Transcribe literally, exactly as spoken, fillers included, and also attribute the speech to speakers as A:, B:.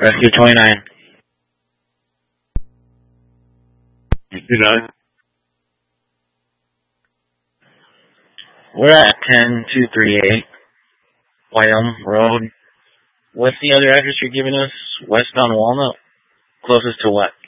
A: Rescue twenty-nine.
B: Rescue nine.
A: We're at ten two three eight Wyoming Road. What's the other address you're giving us? West on Walnut? Closest to what?